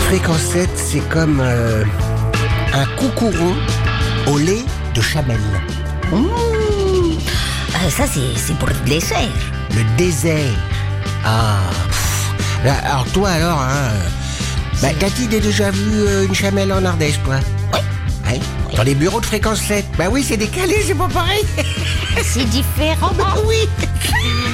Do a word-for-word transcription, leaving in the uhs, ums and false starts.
Fréquence sept, c'est comme euh, un coucouron au lait de chamel. Mmh. Ah, ça, c'est, c'est pour le dessert. Le désert. Ah. Pff. Là, alors toi alors, hein, bah, t'as-tu déjà vu euh, une chamelle en Ardèche, toi? Oui. Ouais. Oui. Dans les bureaux de Fréquence sept. Bah oui, c'est décalé, c'est pas pareil. C'est différent. Bah oui.